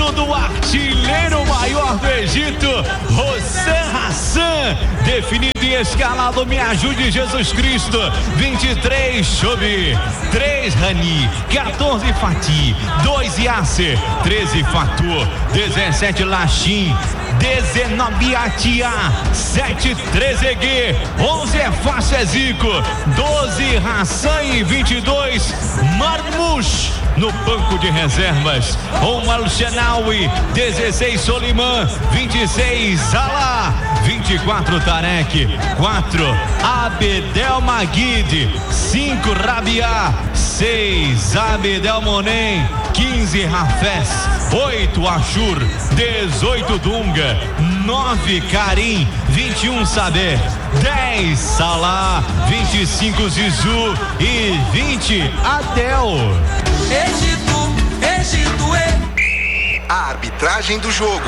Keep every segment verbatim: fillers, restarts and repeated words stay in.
golaço do artilheiro maior do Egito, Hossam Hassan, definido e escalado, me ajude Jesus Cristo. vinte e três Chobi, três Rani, quatorze Fatih, dois Yasser, treze Fatur, dezessete Lachim, dezenove Atia, sete Trezeguet, onze Faixa Zico, doze Hassan e vinte e dois Marmouche. No banco de reservas, Omar Shenawi, dezesseis Soliman, vinte e seis Alá, vinte e quatro Tarek, quatro Abdel Magid, cinco Rabia, seis Abdel Monem, quinze Hafez, oito Ashur, dezoito Dunga, nove Karim, vinte e um Saber, dez Salah, vinte e cinco Zizu e vinte Adel. Egito, Egito é a arbitragem do jogo.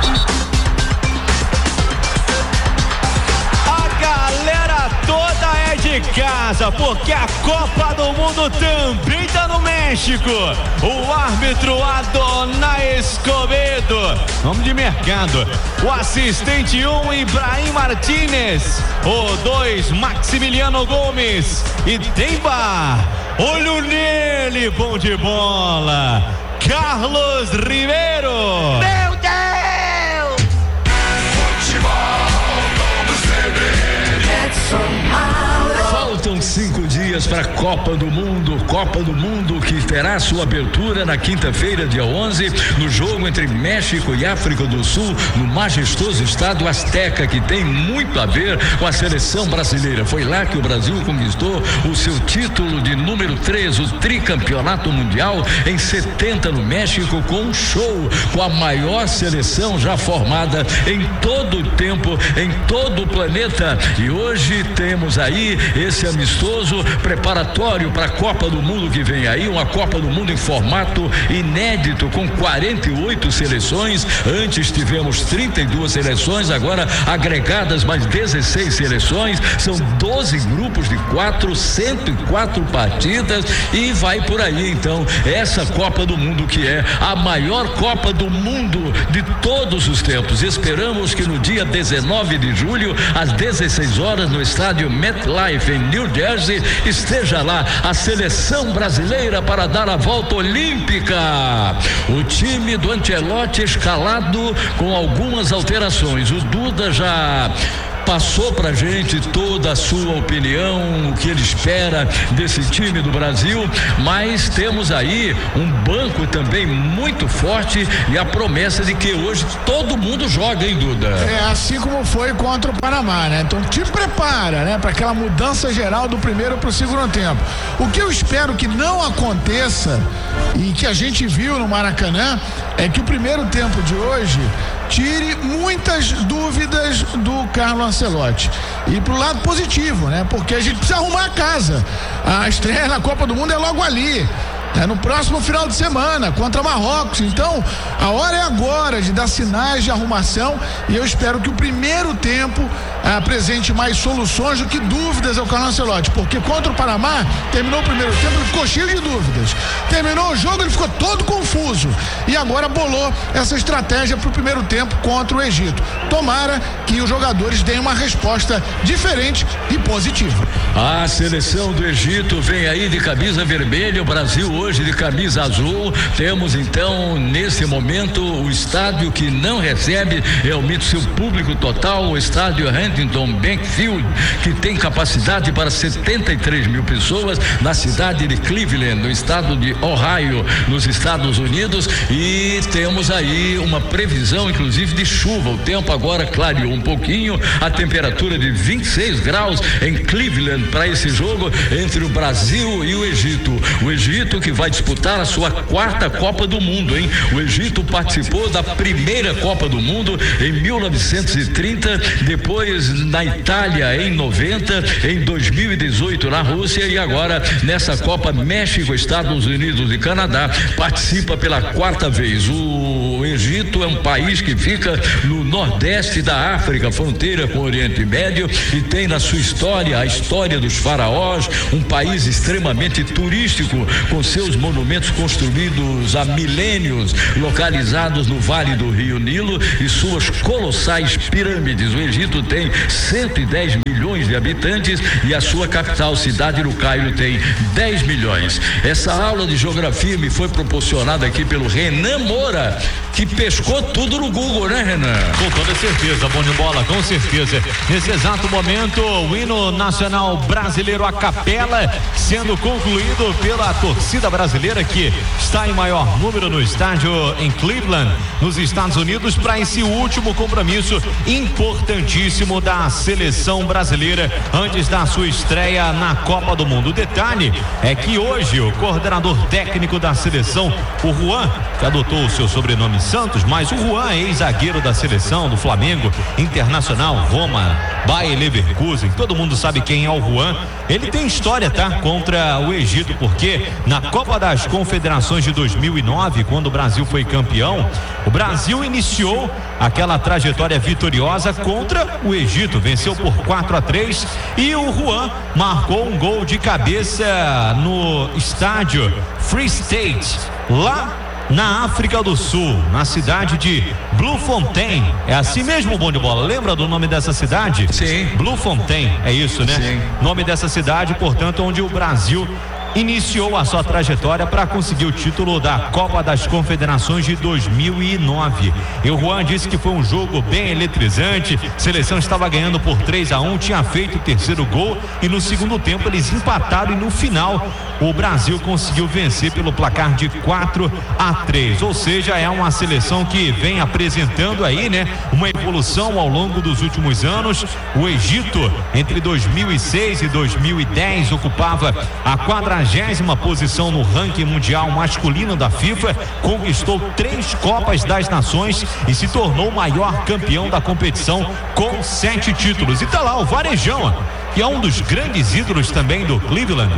A galera toda é de casa, porque a Copa do Mundo também tá no México. O árbitro Adonai Escobedo, nome de mercado. O assistente um, Ibrahim Martínez. O dois, Maximiliano Gomes. E Temba, olho nele, bom de bola, Carlos Ribeiro. Meu Deus! Faltam cinco dias para a Copa do Mundo, Copa do Mundo que terá sua abertura na quinta-feira, dia onze, no jogo entre México e África do Sul, no majestoso estado Azteca, que tem muito a ver com a seleção brasileira. Foi lá que o Brasil conquistou o seu título de número três, o tricampeonato mundial, em setenta no México, com um show, com a maior seleção já formada em todo o tempo, em todo o planeta. E hoje temos aí esse amistoso preparatório para a Copa do Mundo que vem aí, uma Copa do Mundo em formato inédito, com quarenta e oito seleções. Antes tivemos trinta e duas seleções, agora agregadas mais dezesseis seleções, são doze grupos de quatro, cento e quatro partidas, e vai por aí então essa Copa do Mundo, que é a maior Copa do Mundo de todos os tempos. Esperamos que no dia dezenove de julho, às dezesseis horas, no estádio MetLife em New Jersey, esteja lá a seleção brasileira para dar a volta olímpica. O time do Ancelotti escalado com algumas alterações. O Duda já passou pra gente toda a sua opinião, o que ele espera desse time do Brasil, mas temos aí um banco também muito forte e a promessa de que hoje todo mundo joga, hein, Duda? É, assim como foi contra o Panamá, né? Então te prepara, né, para aquela mudança geral do primeiro pro segundo tempo. O que eu espero que não aconteça e que a gente viu no Maracanã é que o primeiro tempo de hoje tire muitas dúvidas do Carlo Ancelotti. E pro lado positivo, né? Porque a gente precisa arrumar a casa. A estreia na Copa do Mundo é logo ali. É no próximo final de semana, contra Marrocos. Então, a hora é agora de dar sinais de arrumação, e eu espero que o primeiro tempo apresente mais soluções do que dúvidas ao Carlo Ancelotti, porque contra o Panamá, terminou o primeiro tempo, ele ficou cheio de dúvidas. Terminou o jogo, ele ficou todo confuso. E agora bolou essa estratégia para o primeiro tempo contra o Egito. Tomara que os jogadores deem uma resposta diferente e positiva. A seleção do Egito vem aí de camisa vermelha, o Brasil hoje de camisa azul. Temos então nesse momento o estádio que não recebe realmente seu público total, o estádio Huntington Bank Field, que tem capacidade para setenta e três mil pessoas, na cidade de Cleveland, no estado de Ohio, nos Estados Unidos. E temos aí uma previsão inclusive de chuva. O tempo agora clareou um pouquinho, a temperatura de vinte e seis graus em Cleveland para esse jogo entre o Brasil e o Egito. O Egito que vai disputar a sua quarta Copa do Mundo, hein? O Egito participou da primeira Copa do Mundo em mil novecentos e trinta, depois na Itália em noventa, em dois mil e dezoito na Rússia, e agora nessa Copa México, Estados Unidos e Canadá participa pela quarta vez. O Egito é um país que fica no nordeste da África, fronteira com o Oriente Médio, e tem na sua história a história dos faraós, um país extremamente turístico, com seus monumentos construídos há milênios, localizados no Vale do Rio Nilo e suas colossais pirâmides. O Egito tem cento e dez milhões de habitantes e a sua capital, cidade do Cairo, tem dez milhões. Essa aula de geografia me foi proporcionada aqui pelo Renan Moura, que pescou tudo no Google, né, Renan? Com toda certeza, bom de bola, com certeza. Nesse exato momento, o hino nacional brasileiro a capela sendo concluído pela torcida brasileira, que está em maior número no estádio em Cleveland, nos Estados Unidos, para esse último compromisso importantíssimo da seleção brasileira antes da sua estreia na Copa do Mundo. O detalhe é que hoje o coordenador técnico da seleção, o Juan, que adotou o seu sobrenome Santos, mas o Juan, ex-zagueiro da seleção do Flamengo, Internacional, Roma, Bayer Leverkusen, todo mundo sabe quem é o Juan. Ele tem história, tá? Contra o Egito, porque na Copa das Confederações de dois mil e nove, quando o Brasil foi campeão, o Brasil iniciou aquela trajetória vitoriosa contra o Egito, venceu por quatro a três, e o Juan marcou um gol de cabeça no estádio Free State, lá na África do Sul, na cidade de Bloemfontein. É assim mesmo, bom de bola? Lembra do nome dessa cidade? Sim. Bloemfontein, é isso, né? Sim. Nome dessa cidade, portanto, onde o Brasil iniciou a sua trajetória para conseguir o título da Copa das Confederações de dois mil e nove. E o Juan disse que foi um jogo bem eletrizante, a seleção estava ganhando por três a um, tinha feito o terceiro gol e no segundo tempo eles empataram, e no final o Brasil conseguiu vencer pelo placar de quatro a três, ou seja, é uma seleção que vem apresentando aí, né, uma evolução ao longo dos últimos anos. O Egito, entre dois mil e seis e dois mil e dez, ocupava a quadragésima posição no ranking mundial masculino da FIFA, conquistou três Copas das Nações e se tornou o maior campeão da competição com sete títulos. E tá lá o Varejão, que é um dos grandes ídolos também do Cleveland,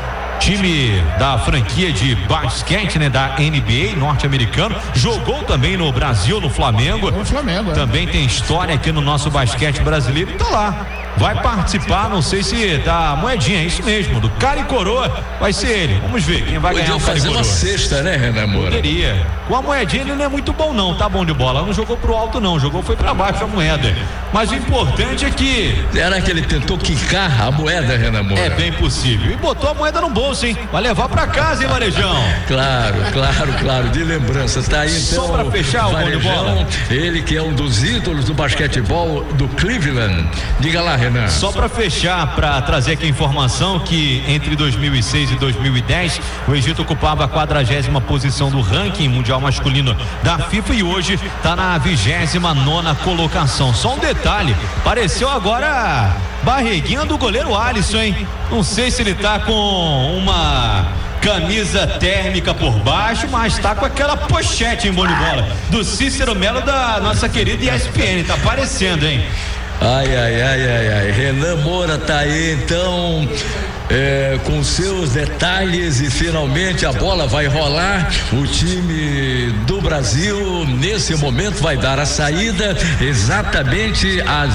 time da franquia de basquete, né, da N B A norte-americano, jogou também no Brasil, no Flamengo. No Flamengo, é. Também tem história aqui no nosso basquete brasileiro, tá lá. Vai participar, não sei se da moedinha, é isso mesmo, do cara e coroa, vai ser ele. Vamos ver quem vai Podia ganhar o cara e fazer coroa. uma cesta, né, Renan Moura? Poderia. Com a moedinha ele não é muito bom não, tá bom de bola, não jogou pro alto não, jogou foi pra baixo a moeda. Mas o importante é que... Será que ele tentou quicar a moeda, Renan Moura? É bem possível. E botou a moeda no bolso, hein? Vai levar pra casa, hein, Varejão? Claro, claro, claro, de lembrança. Tá aí então. Só pra fechar o Varejão, gol de bola. ele que é um dos ídolos do basquetebol do Cleveland. Diga lá, Renan. Só pra fechar, pra trazer aqui a informação que entre dois mil e seis e dois mil e dez, o Egito ocupava a quadragésima posição do ranking mundial masculino da FIFA e hoje tá na vigésima nona colocação. Só um detalhe, pareceu agora barriguinha do goleiro Alisson, hein? Não sei se ele tá com uma camisa térmica por baixo, mas tá com aquela pochete em bom de bola do Cícero Melo da nossa querida E S P N, tá aparecendo, hein? Ai, ai, ai, ai, ai. Renan Moura tá aí, então, é, com seus detalhes, e finalmente a bola vai rolar. O time do Brasil, nesse momento, vai dar a saída exatamente às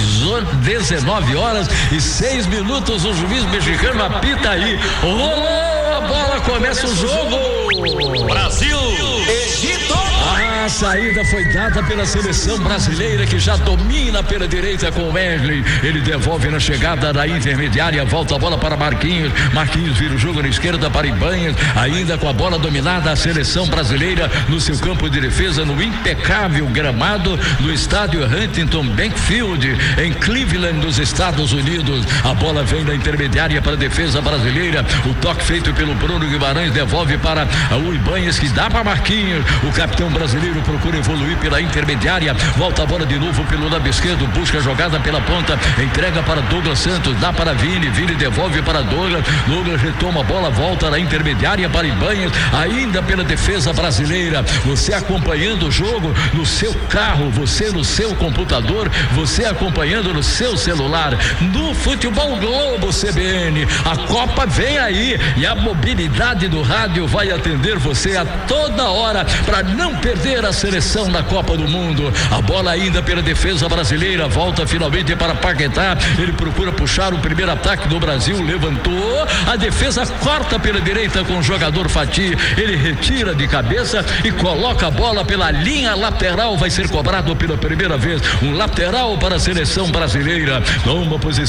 dezenove horas e seis minutos. O juiz mexicano apita aí. Rolou a bola, começa o jogo. Brasil, Egito. A saída foi dada pela seleção brasileira, que já domina pela direita com o Wesley. Ele devolve na chegada da intermediária, volta a bola para Marquinhos. Marquinhos vira o jogo na esquerda para Ibanhas, ainda com a bola dominada a seleção brasileira no seu campo de defesa, no impecável gramado do estádio Huntington Bankfield, em Cleveland, nos Estados Unidos. A bola vem da intermediária para a defesa brasileira. O toque feito pelo Bruno Guimarães devolve para o Ibanhas, que dá para Marquinhos. O capitão brasileiro procura evoluir pela intermediária, volta a bola de novo pelo lado esquerdo, busca a jogada pela ponta, entrega para Douglas Santos, dá para Vini, Vini devolve para Douglas, Douglas retoma a bola, volta na intermediária para Ibanhas, ainda pela defesa brasileira. Você acompanhando o jogo no seu carro, você no seu computador, você acompanhando no seu celular, no Futebol Globo C B N. A Copa vem aí e a mobilidade do rádio vai atender você a toda hora para não perder a seleção na Copa do Mundo. A bola ainda pela defesa brasileira, volta finalmente para Paquetá, ele procura puxar o primeiro ataque do Brasil, levantou, a defesa corta pela direita com o jogador Fati, ele retira de cabeça e coloca a bola pela linha lateral, vai ser cobrado pela primeira vez, um lateral para a seleção brasileira, numa posição